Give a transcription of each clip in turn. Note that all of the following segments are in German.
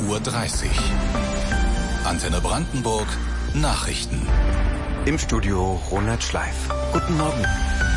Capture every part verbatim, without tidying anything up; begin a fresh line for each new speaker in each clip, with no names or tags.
Uhr dreißig. Antenne Brandenburg, Nachrichten.
Im Studio Ronald Schleif. Guten Morgen.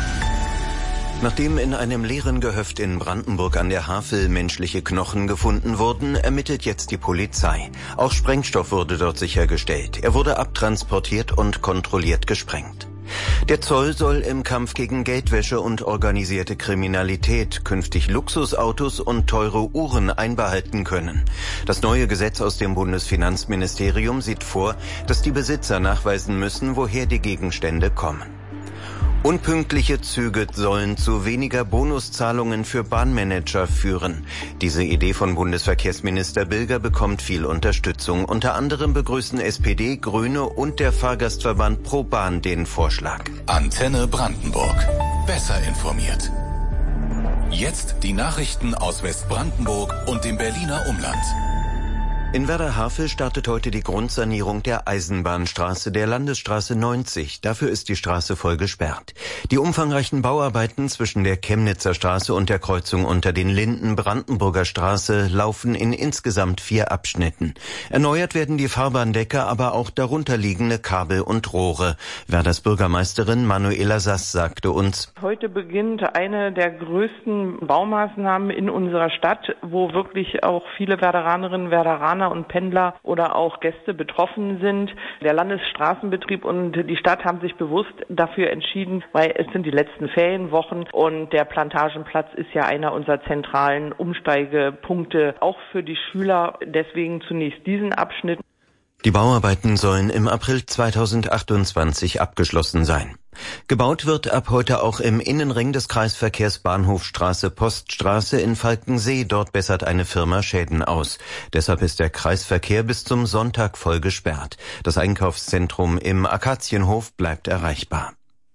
Nachdem in einem leeren Gehöft in Brandenburg an der Havel menschliche Knochen gefunden wurden, ermittelt jetzt die Polizei. Auch Sprengstoff wurde dort sichergestellt. Er wurde abtransportiert und kontrolliert gesprengt. Der Zoll soll im Kampf gegen Geldwäsche und organisierte Kriminalität künftig Luxusautos und teure Uhren einbehalten können. Das neue Gesetz aus dem Bundesfinanzministerium sieht vor, dass die Besitzer nachweisen müssen, woher die Gegenstände kommen. Unpünktliche Züge sollen zu weniger Bonuszahlungen für Bahnmanager führen. Diese Idee von Bundesverkehrsminister Bilger bekommt viel Unterstützung. Unter anderem begrüßen S P D, Grüne und der Fahrgastverband ProBahn den Vorschlag.
Antenne Brandenburg. Besser informiert. Jetzt die Nachrichten aus Westbrandenburg und dem Berliner Umland.
In Werder-Havel startet heute die Grundsanierung der Eisenbahnstraße der Landesstraße neunzig. Dafür ist die Straße voll gesperrt. Die umfangreichen Bauarbeiten zwischen der Chemnitzer Straße und der Kreuzung unter den Linden Brandenburger Straße laufen in insgesamt vier Abschnitten. Erneuert werden die Fahrbahndecke, aber auch darunterliegende Kabel und Rohre. Werders Bürgermeisterin Manuela Sass sagte uns:
Heute beginnt eine der größten Baumaßnahmen in unserer Stadt, wo wirklich auch viele Werderanerinnen, Werderaner und Pendler oder auch Gäste betroffen sind. Der Landesstraßenbetrieb und die Stadt haben sich bewusst dafür entschieden, weil es sind die letzten Ferienwochen und der Plantagenplatz ist ja einer unserer zentralen Umsteigepunkte, auch für die Schüler. Deswegen zunächst diesen Abschnitt.
Die Bauarbeiten sollen im April zweitausendachtundzwanzig abgeschlossen sein. Gebaut wird ab heute auch im Innenring des Kreisverkehrs Bahnhofstraße Poststraße in Falkensee. Dort bessert eine Firma Schäden aus. Deshalb ist der Kreisverkehr bis zum Sonntag voll gesperrt. Das Einkaufszentrum im Akazienhof bleibt erreichbar.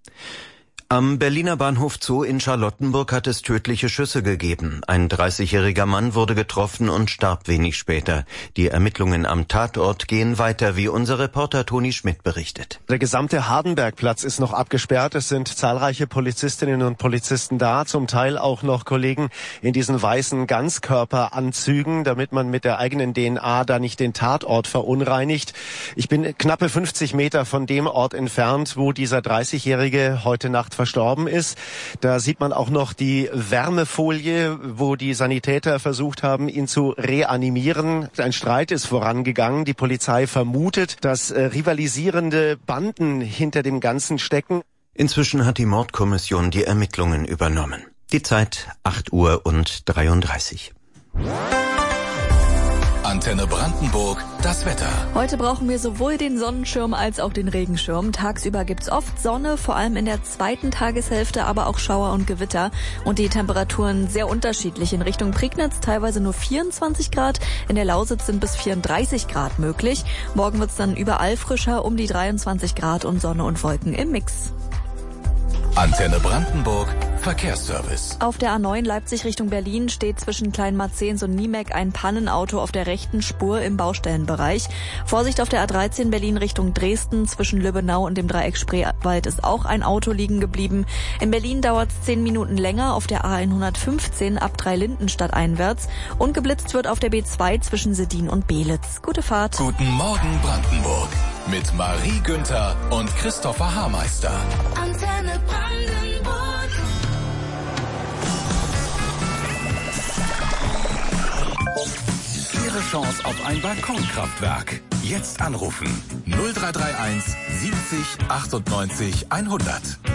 Am Berliner Bahnhof Zoo in Charlottenburg hat es tödliche Schüsse gegeben. Ein dreißigjähriger Mann wurde getroffen und starb wenig später. Die Ermittlungen am Tatort gehen weiter, wie unser Reporter Toni Schmidt berichtet.
Der gesamte Hardenbergplatz ist noch abgesperrt. Es sind zahlreiche Polizistinnen und Polizisten da, zum Teil auch noch Kollegen in diesen weißen Ganzkörperanzügen, damit man mit der eigenen D N A da nicht den Tatort verunreinigt. Ich bin knappe fünfzig Meter von dem Ort entfernt, wo dieser dreißigjährige heute Nacht verstorben ist. Da sieht man auch noch die Wärmefolie, wo die Sanitäter versucht haben, ihn zu reanimieren. Ein Streit ist vorangegangen. Die Polizei vermutet, dass äh, rivalisierende Banden hinter dem Ganzen stecken.
Inzwischen hat die Mordkommission die Ermittlungen übernommen. Die Zeit acht Uhr und dreiunddreißig.
Antenne Brandenburg, das Wetter.
Heute brauchen wir sowohl den Sonnenschirm als auch den Regenschirm. Tagsüber gibt's oft Sonne, vor allem in der zweiten Tageshälfte, aber auch Schauer und Gewitter. Und die Temperaturen sehr unterschiedlich. In Richtung Prignitz teilweise nur vierundzwanzig Grad, in der Lausitz sind bis vierunddreißig Grad möglich. Morgen wird's dann überall frischer, um die dreiundzwanzig Grad und Sonne und Wolken im Mix.
Antenne Brandenburg, Verkehrsservice.
Auf der A neun Leipzig Richtung Berlin steht zwischen Kleinmarzehns und Niemek ein Pannenauto auf der rechten Spur im Baustellenbereich. Vorsicht auf der A dreizehn Berlin Richtung Dresden. Zwischen Lübbenau und dem Dreieck Spreewald ist auch ein Auto liegen geblieben. In Berlin dauert es zehn Minuten länger auf der A hundertfünfzehn ab Dreilindenstadt einwärts. Und geblitzt wird auf der B zwei zwischen Seddin und Belitz. Gute Fahrt.
Guten Morgen Brandenburg. Mit Marie Günther und Christopher Haarmeister.
Antenne Brandenburg.
Ihre Chance auf ein Balkonkraftwerk. Jetzt anrufen. null drei drei eins siebzig achtundneunzig hundert.